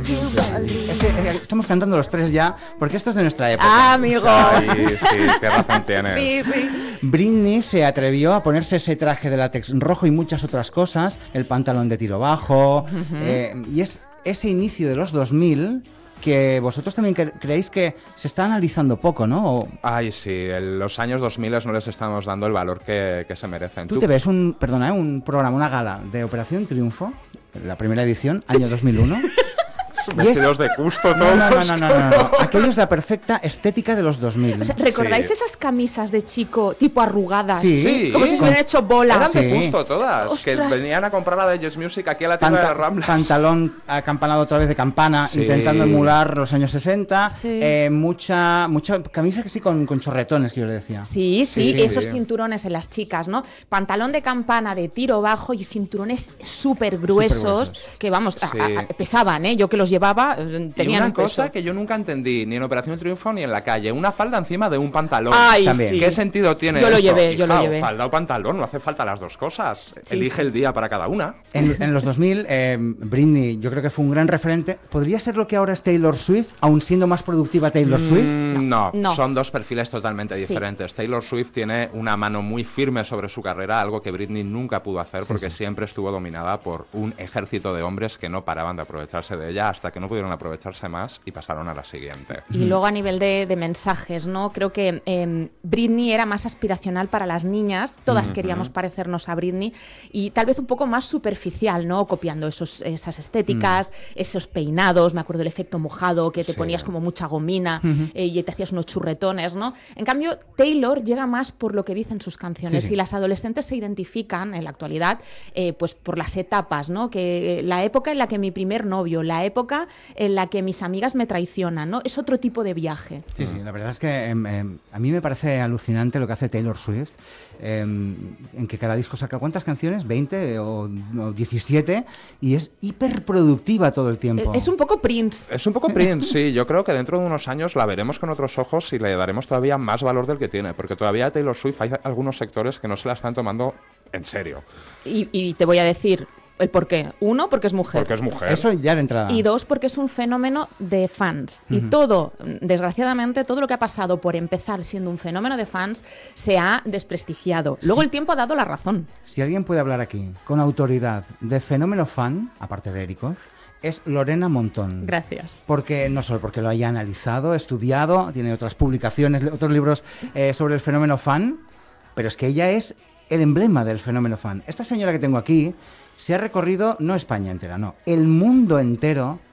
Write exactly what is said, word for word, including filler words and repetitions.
Es que eh, estamos cantando los tres ya, porque esto es de nuestra época. Ah, amigo. Ay, sí, qué razón tienes. Sí, sí. Britney se atrevió a ponerse ese traje de látex rojo y muchas otras cosas, el pantalón de tiro bajo, uh-huh. eh, y es ese inicio de los dos mil que vosotros también cre- creéis que se está analizando poco, ¿no? O... Ay, sí, en los años dos mil no les estamos dando el valor que, que se merecen. ¿Tú, ¿Tú te ves un, perdona, ¿eh? un programa, una gala de Operación Triunfo, la primera edición, año dos mil uno? Vestidos de Custo todos. No, no, no, no, no, no. Aquello es la perfecta estética de los dos mil. O sea, ¿recordáis Sí. esas camisas de chico tipo arrugadas? Sí. Sí. Como si se hubieran hecho bolas. Eran Sí. de Custo todas, Ostras. que venían a comprar a Yes Music aquí a la tienda Panta- de la Rambla. Pantalón acampanado otra vez de campana, Sí. intentando emular los años sesenta. Sí. Eh, mucha, mucha camisa que sí con, con chorretones, que yo le decía. Sí, sí, Sí, esos sí. cinturones en las chicas, ¿no? Pantalón de campana de tiro bajo y cinturones súper gruesos, Supergruesos. que vamos, a- Sí. a- a- pesaban, ¿eh? Yo que los llevaba, eh, Y tenían una un cosa peso. que yo nunca entendí, ni en Operación Triunfo ni en la calle, una falda encima de un pantalón. Ay, También. sí. ¿Qué sentido tiene Yo lo esto? llevé, yo lo Hija, o llevé. falda o pantalón, no hace falta las dos cosas. Sí, Elige sí. el día para cada una. En, en los dos mil, eh, Britney yo creo que fue un gran referente. ¿Podría ser lo que ahora es Taylor Swift, aún siendo más productiva Taylor Swift? Mm, no, No. son dos perfiles totalmente Sí. diferentes. Taylor Swift tiene una mano muy firme sobre su carrera, algo que Britney nunca pudo hacer porque sí. siempre estuvo dominada por un ejército de hombres que no paraban de aprovecharse de ella hasta que no pudieron aprovecharse más y pasaron a la siguiente. Y luego a nivel de, de mensajes, ¿no? Creo que eh, Britney era más aspiracional para las niñas, todas Ujú. queríamos parecernos a Britney, y tal vez un poco más superficial, ¿no? Copiando esos, esas estéticas, esos peinados, me acuerdo del efecto mojado, que te Sí. ponías como mucha gomina eh, y te hacías unos churretones, ¿no? En cambio, Taylor llega más por lo que dicen sus canciones, Sí, sí. y las adolescentes se identifican en la actualidad eh, pues por las etapas, ¿no? Que eh, la época en la que mi primer novio, la época en la que mis amigas me traicionan, ¿no? Es otro tipo de viaje. Sí, sí, la verdad es que em, em, a mí me parece alucinante lo que hace Taylor Swift, em, en que cada disco saca ¿cuántas canciones? ¿veinte o, o diecisiete? Y es hiperproductiva todo el tiempo. Es un poco Prince. Es un poco Prince, sí. Yo creo que dentro de unos años la veremos con otros ojos y le daremos todavía más valor del que tiene, porque todavía a Taylor Swift hay algunos sectores que no se la están tomando en serio, Y, y te voy a decir el por qué. Uno, porque es mujer. porque es mujer. Eso ya de entrada. Y dos, porque es un fenómeno de fans. Y todo, desgraciadamente, todo lo que ha pasado por empezar siendo un fenómeno de fans se ha desprestigiado. Luego Sí. el tiempo ha dado la razón. Si alguien puede hablar aquí con autoridad de fenómeno fan, aparte de Ericoz, es Lorena Montón. Gracias. Porque no solo porque lo haya analizado, estudiado, tiene otras publicaciones, otros libros eh, sobre el fenómeno fan, pero es que ella es el emblema del fenómeno fan. Esta señora que tengo aquí se ha recorrido no España entera, no, el mundo entero